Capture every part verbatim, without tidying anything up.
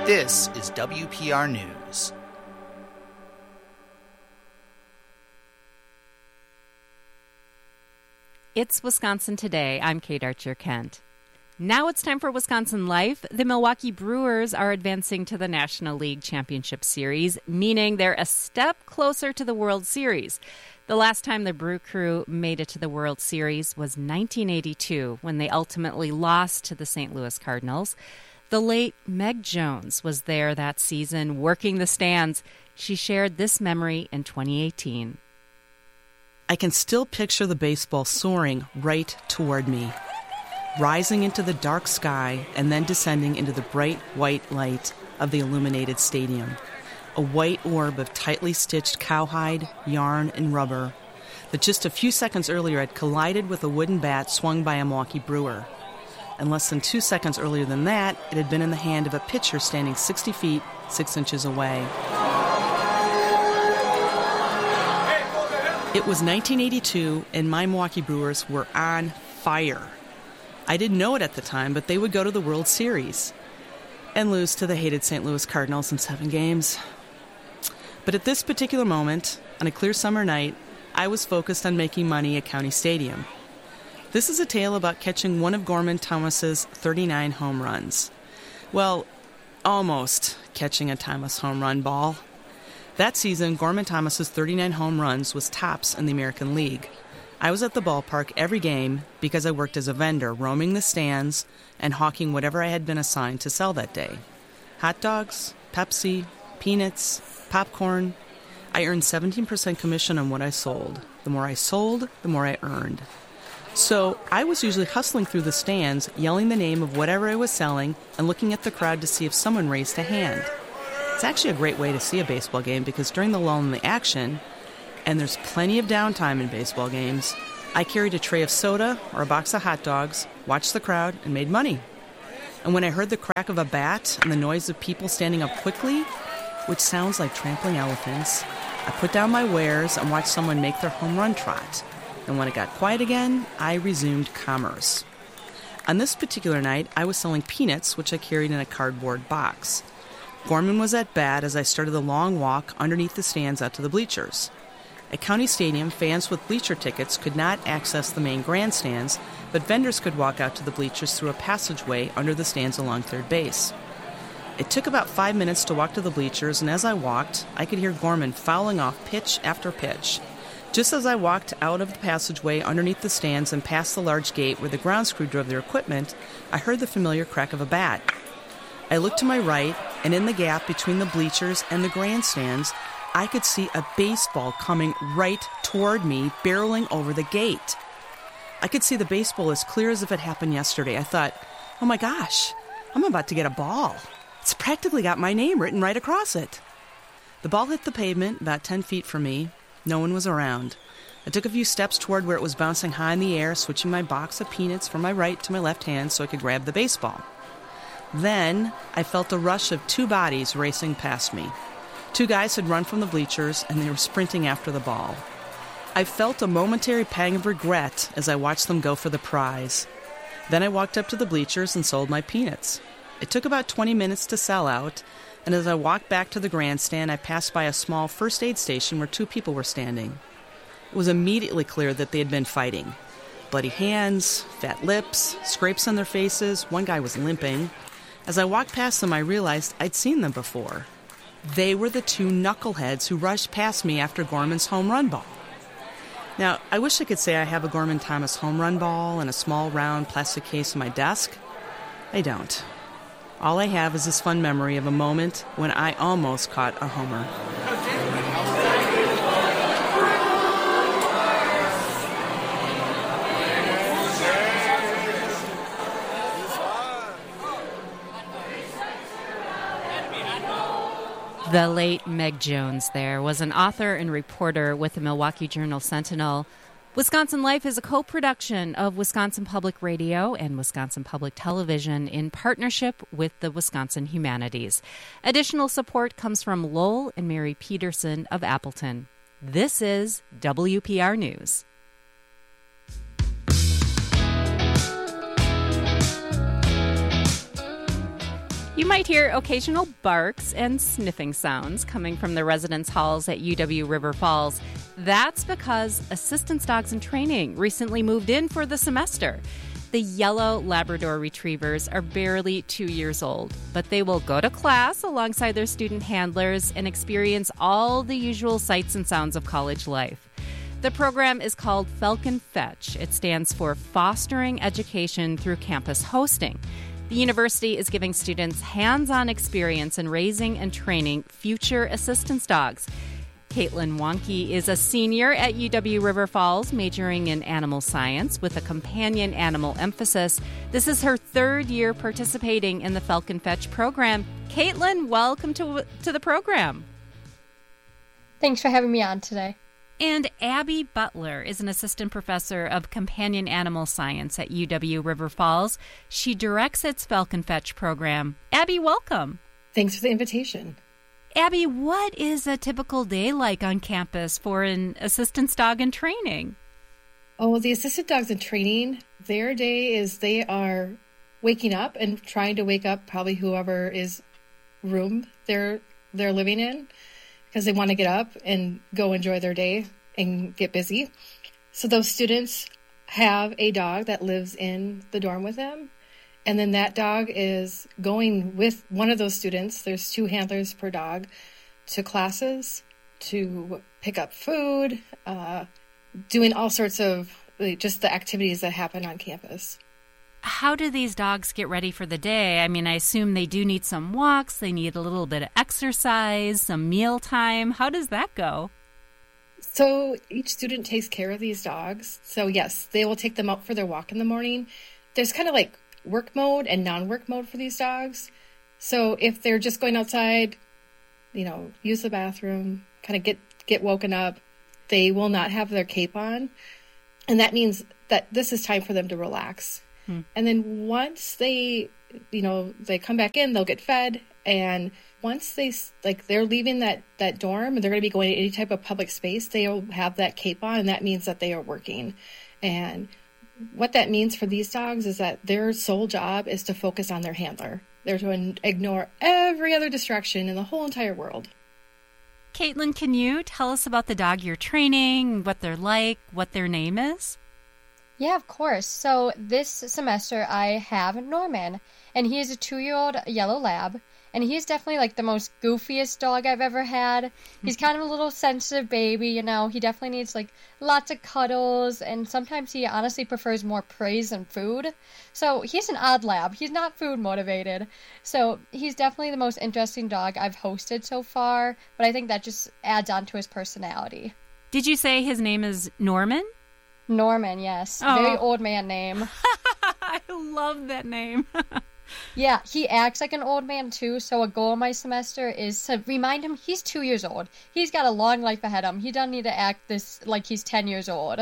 This is W P R News. It's Wisconsin Today. I'm Kate Archer-Kent. Now it's time for Wisconsin Life. The Milwaukee Brewers are advancing to the National League Championship Series, meaning they're a step closer to the World Series. The last time the Brew Crew made it to the World Series was nineteen eighty-two, when they ultimately lost to the Saint Louis Cardinals. The late Meg Jones was there that season, working the stands. She shared this memory in twenty eighteen. I can still picture the baseball soaring right toward me, rising into the dark sky and then descending into the bright white light of the illuminated stadium. A white orb of tightly stitched cowhide, yarn, and rubber that just a few seconds earlier had collided with a wooden bat swung by a Milwaukee Brewer. And less than two seconds earlier than that, it had been in the hand of a pitcher standing sixty feet, six inches away. It was nineteen eighty-two, and my Milwaukee Brewers were on fire. I didn't know it at the time, but they would go to the World Series and lose to the hated Saint Louis Cardinals in seven games. But at this particular moment, on a clear summer night, I was focused on making money at County Stadium. This is a tale about catching one of Gorman Thomas's thirty-nine home runs. Well, almost catching a Thomas home run ball. That season, Gorman Thomas's thirty-nine home runs was tops in the American League. I was at the ballpark every game because I worked as a vendor, roaming the stands and hawking whatever I had been assigned to sell that day. Hot dogs, Pepsi, peanuts, popcorn. I earned seventeen percent commission on what I sold. The more I sold, the more I earned. So I was usually hustling through the stands, yelling the name of whatever I was selling and looking at the crowd to see if someone raised a hand. It's actually a great way to see a baseball game because during the lull in the action, and there's plenty of downtime in baseball games, I carried a tray of soda or a box of hot dogs, watched the crowd, and made money. And when I heard the crack of a bat and the noise of people standing up quickly, which sounds like trampling elephants, I put down my wares and watched someone make their home run trot. And when it got quiet again, I resumed commerce. On this particular night, I was selling peanuts, which I carried in a cardboard box. Gorman was at bat as I started the long walk underneath the stands out to the bleachers. At County Stadium, fans with bleacher tickets could not access the main grandstands, but vendors could walk out to the bleachers through a passageway under the stands along third base. It took about five minutes to walk to the bleachers, and as I walked, I could hear Gorman fouling off pitch after pitch. Just as I walked out of the passageway underneath the stands and past the large gate where the grounds crew drove their equipment, I heard the familiar crack of a bat. I looked to my right, and in the gap between the bleachers and the grandstands, I could see a baseball coming right toward me, barreling over the gate. I could see the baseball as clear as if it happened yesterday. I thought, oh my gosh, I'm about to get a ball. It's practically got my name written right across it. The ball hit the pavement about ten feet from me. No one was around. I took a few steps toward where it was bouncing high in the air, switching my box of peanuts from my right to my left hand so I could grab the baseball. Then I felt a rush of two bodies racing past me. Two guys had run from the bleachers, and they were sprinting after the ball. I felt a momentary pang of regret as I watched them go for the prize. Then I walked up to the bleachers and sold my peanuts. It took about twenty minutes to sell out, and as I walked back to the grandstand, I passed by a small first aid station where two people were standing. It was immediately clear that they had been fighting. Bloody hands, fat lips, scrapes on their faces. One guy was limping. As I walked past them, I realized I'd seen them before. They were the two knuckleheads who rushed past me after Gorman's home run ball. Now, I wish I could say I have a Gorman Thomas home run ball in a small round plastic case on my desk. I don't. All I have is this fun memory of a moment when I almost caught a homer. The late Meg Jones there was an author and reporter with the Milwaukee Journal-Sentinel. Wisconsin Life is a co-production of Wisconsin Public Radio and Wisconsin Public Television in partnership with the Wisconsin Humanities. Additional support comes from Lowell and Mary Peterson of Appleton. This is W P R News. You might hear occasional barks and sniffing sounds coming from the residence halls at U W River Falls. That's because assistance dogs in training recently moved in for the semester. The yellow Labrador retrievers are barely two years old, but they will go to class alongside their student handlers and experience all the usual sights and sounds of college life. The program is called Falcon Fetch. It stands for Fostering Education Through Campus Hosting. The university is giving students hands-on experience in raising and training future assistance dogs. Caitlin Wonke is a senior at U W River Falls, majoring in animal science with a companion animal emphasis. This is her third year participating in the Falcon Fetch program. Caitlin, welcome to, to the program. Thanks for having me on today. And Abby Butler is an assistant professor of companion animal science at U W River Falls. She directs its Falcon Fetch program. Abby, welcome. Thanks for the invitation. Abby, what is a typical day like on campus for an assistance dog in training? Oh, well, the assistant dogs in training, their day is they are waking up and trying to wake up probably whoever is room they're they're living in, because they want to get up and go enjoy their day and get busy. So those students have a dog that lives in the dorm with them. And then that dog is going with one of those students. There's two handlers per dog to classes, to pick up food, uh, doing all sorts of like, just the activities that happen on campus. How do these dogs get ready for the day? I mean, I assume they do need some walks. They need a little bit of exercise, some meal time. How does that go? So each student takes care of these dogs. So yes, they will take them out for their walk in the morning. There's kind of like work mode and non-work mode for these dogs. So if they're just going outside, you know, use the bathroom, kind of get, get woken up, they will not have their cape on. And that means that this is time for them to relax. Hmm. And then once they, you know, they come back in, they'll get fed. And once they, like, they're leaving that, that dorm and they're going to be going to any type of public space, they'll have that cape on. And that means that they are working. And what that means for these dogs is that their sole job is to focus on their handler. They're to ignore every other distraction in the whole entire world. Caitlin, can you tell us about the dog you're training, what they're like, what their name is? Yeah, of course. So this semester I have Norman, and he is a two-year-old yellow lab. And he's definitely, like, the most goofiest dog I've ever had. He's kind of a little sensitive baby, you know. He definitely needs, like, lots of cuddles. And sometimes he honestly prefers more praise than food. So he's an odd lab. He's not food motivated. So he's definitely the most interesting dog I've hosted so far. But I think that just adds on to his personality. Did you say his name is Norman? Norman, yes. Oh. Very old man name. I love that name. Yeah, he acts like an old man too, so a goal of my semester is to remind him he's two years old. He's got a long life ahead of him. He doesn't need to act this like he's ten years old.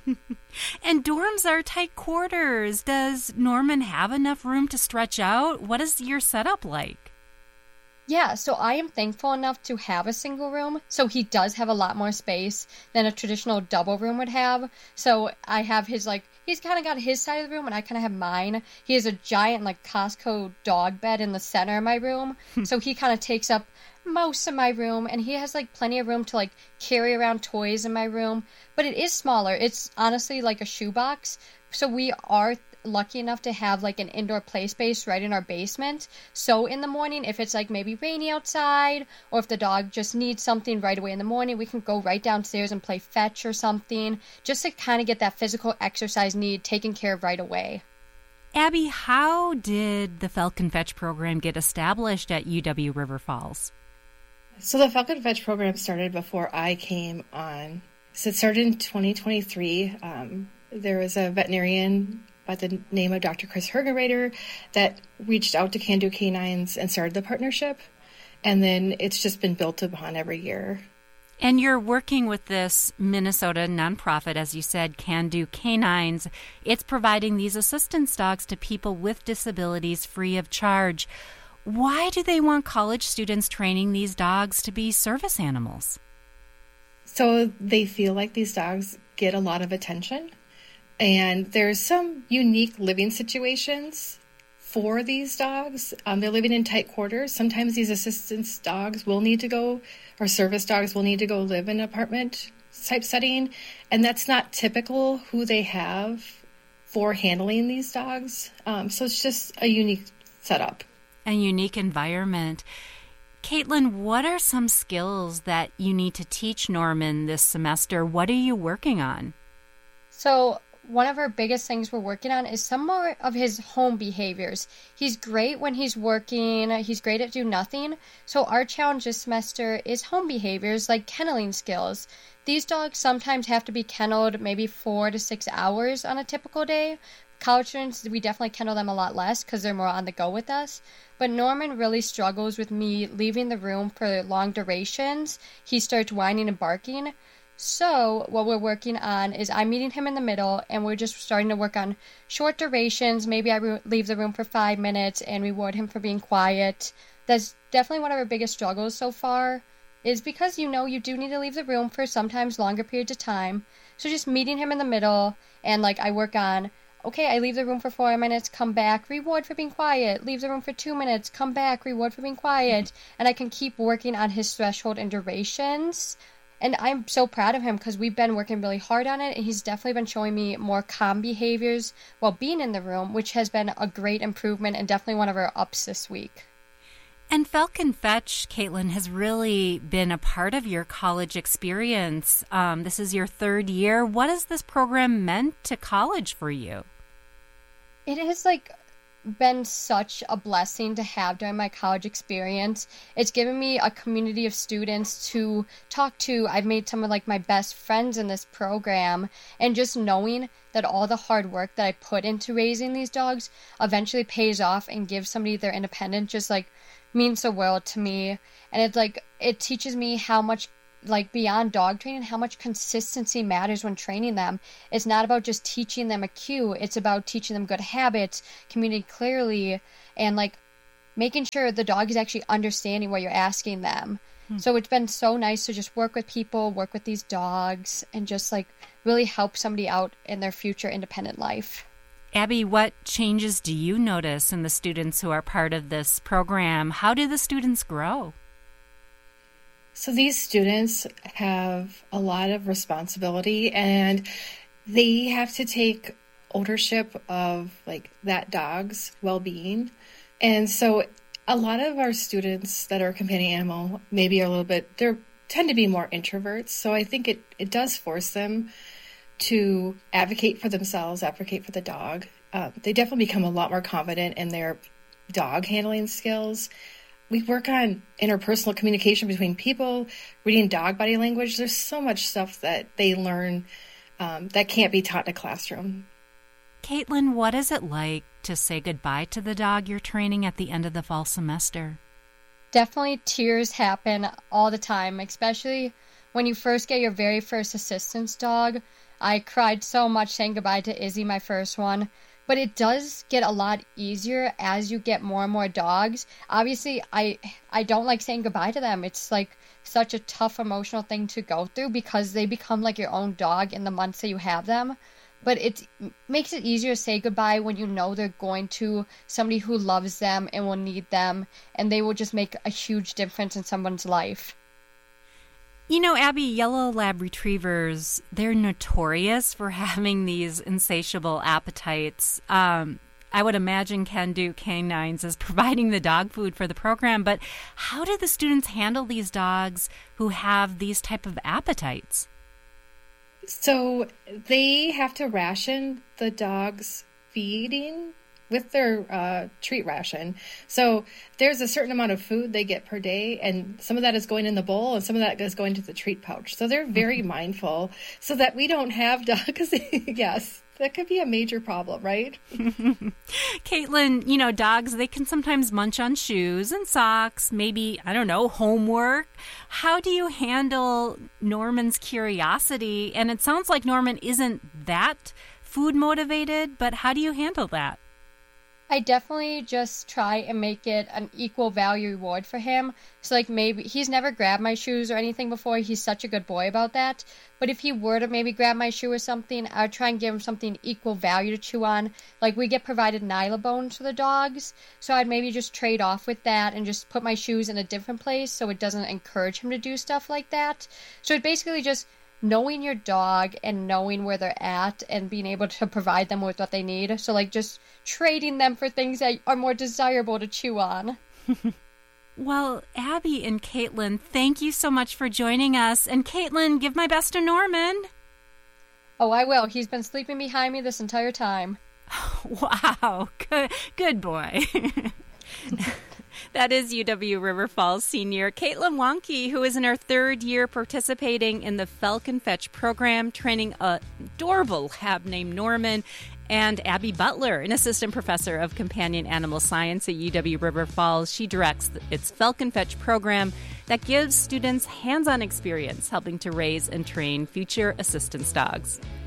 And dorms are tight quarters. Does Norman have enough room to stretch out? What is your setup like? Yeah, so I am thankful enough to have a single room, so he does have a lot more space than a traditional double room would have. So I have his, like, he's kind of got his side of the room, and I kind of have mine. He has a giant, like, Costco dog bed in the center of my room, so he kind of takes up most of my room, and he has, like, plenty of room to, like, carry around toys in my room. But it is smaller. It's honestly like a shoebox, so we are lucky enough to have like an indoor play space right in our basement. So in the morning, if it's like maybe rainy outside, or if the dog just needs something right away in the morning, we can go right downstairs and play fetch or something, just to kind of get that physical exercise need taken care of right away. Abby, how did the Falcon Fetch program get established at U W River Falls? So the Falcon Fetch program started before I came on. So it started in twenty twenty-three. Um, there was a veterinarian by the name of Doctor Chris Hergenrader that reached out to Can Do Canines and started the partnership. And then it's just been built upon every year. And you're working with this Minnesota nonprofit, as you said, Can Do Canines. It's providing these assistance dogs to people with disabilities free of charge. Why do they want college students training these dogs to be service animals? So they feel like these dogs get a lot of attention. And there's some unique living situations for these dogs. Um, they're living in tight quarters. Sometimes these assistance dogs will need to go, or service dogs will need to go live in an apartment type setting. And that's not typical who they have for handling these dogs. Um, so it's just a unique setup. A unique environment. Caitlin, what are some skills that you need to teach Norman this semester? What are you working on? So one of our biggest things we're working on is some more of his home behaviors. He's great when he's working. He's great at do nothing. So our challenge this semester is home behaviors like kenneling skills. These dogs sometimes have to be kenneled maybe four to six hours on a typical day. College students, we definitely kennel them a lot less because they're more on the go with us. But Norman really struggles with me leaving the room for long durations. He starts whining and barking. So what we're working on is I'm meeting him in the middle, and we're just starting to work on short durations. Maybe I re- leave the room for five minutes and reward him for being quiet. That's definitely one of our biggest struggles so far, is because, you know, you do need to leave the room for sometimes longer periods of time. So just meeting him in the middle, and like I work on, okay, I leave the room for four minutes, come back, reward for being quiet. Leave the room for two minutes, come back, reward for being quiet. And I can keep working on his threshold and durations. And I'm so proud of him because we've been working really hard on it, and he's definitely been showing me more calm behaviors while being in the room, which has been a great improvement and definitely one of our ups this week. And Falcon Fetch, Caitlin, has really been a part of your college experience. Um, this is your third year. What has this program meant to college for you? It has, like, been such a blessing to have during my college experience. It's given me a community of students to talk to. I've made some of like my best friends in this program, and just knowing that all the hard work that I put into raising these dogs eventually pays off and gives somebody their independence just like means the world to me. And it's like it teaches me how much, like beyond dog training, how much consistency matters when training them. It's not about just teaching them a cue. It's about teaching them good habits, communicating clearly, and like making sure the dog is actually understanding what you're asking them. Hmm. So it's been so nice to just work with people, work with these dogs, and just like really help somebody out in their future independent life. Abby, what changes do you notice in the students who are part of this program? How do the students grow? So these students have a lot of responsibility, and they have to take ownership of like that dog's well-being. And so a lot of our students that are companion animal maybe are a little bit, they tend to be more introverts. So I think it, it does force them to advocate for themselves, advocate for the dog. Uh, they definitely become a lot more confident in their dog handling skills. We work on interpersonal communication between people, reading dog body language. There's so much stuff that they learn um, that can't be taught in a classroom. Caitlin, what is it like to say goodbye to the dog you're training at the end of the fall semester? Definitely tears happen all the time, especially when you first get your very first assistance dog. I cried so much saying goodbye to Izzy, my first one. But it does get a lot easier as you get more and more dogs. Obviously, I I don't like saying goodbye to them. It's like such a tough emotional thing to go through because they become like your own dog in the months that you have them. But it makes it easier to say goodbye when you know they're going to somebody who loves them and will need them, and they will just make a huge difference in someone's life. You know, Abby, yellow lab retrievers, they're notorious for having these insatiable appetites. Um, I would imagine Can Do Canines is providing the dog food for the program, but how do the students handle these dogs who have these type of appetites? So they have to ration the dog's feeding with their uh, treat ration. So there's a certain amount of food they get per day, and some of that is going in the bowl, and some of that is going to the treat pouch. So they're very mm-hmm. mindful so that we don't have dogs. Yes, that could be a major problem, right? Caitlin, you know, dogs, they can sometimes munch on shoes and socks, maybe, I don't know, homework. How do you handle Norman's curiosity? And it sounds like Norman isn't that food motivated, but how do you handle that? I definitely just try and make it an equal value reward for him. So, like, maybe he's never grabbed my shoes or anything before. He's such a good boy about that. But if he were to maybe grab my shoe or something, I would try and give him something equal value to chew on. Like, we get provided Nyla bones for the dogs. So I'd maybe just trade off with that and just put my shoes in a different place so it doesn't encourage him to do stuff like that. So it basically just knowing your dog and knowing where they're at and being able to provide them with what they need. So, like, just trading them for things that are more desirable to chew on. Well, Abby and Caitlin, thank you so much for joining us. And Caitlin, give my best to Norman. Oh, I will. He's been sleeping behind me this entire time. Wow. Good, good boy. That is U W River Falls senior Caitlin Wonke, who is in her third year participating in the Falcon Fetch program, training a adorable lab named Norman, and Abby Butler, an assistant professor of companion animal science at U W River Falls. She directs its Falcon Fetch program that gives students hands-on experience helping to raise and train future assistance dogs.